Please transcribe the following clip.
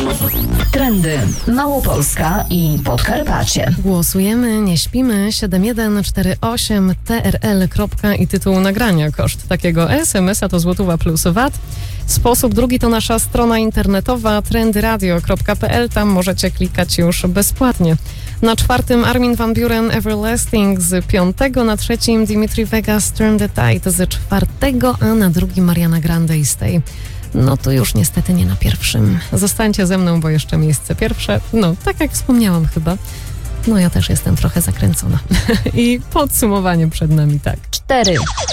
Trendy Małopolska i Podkarpacie. Głosujemy, nie śpimy. 7148 TRL. I tytuł nagrania. Koszt takiego SMS-a to złotówa plus VAT. Sposób drugi to nasza strona internetowa trendyradio.pl. Tam możecie klikać już bezpłatnie. Na 4. Armin van Buuren Everlasting z 5. Na 3. Dimitri Vegas Turn the Tide z 4. A na 2. Mariana Grande i Stay. No to już niestety nie na 1. Zostańcie ze mną, bo jeszcze miejsce pierwsze. No, tak jak wspomniałam chyba. No ja też jestem trochę zakręcona. I podsumowanie przed nami, tak. 4.